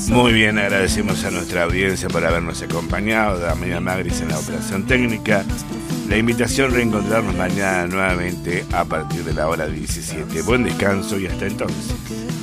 Muy bien, agradecemos a nuestra audiencia por habernos acompañado, Damián Magris en la operación técnica. La invitación a reencontrarnos mañana nuevamente a partir de la hora 17. Buen descanso y hasta entonces.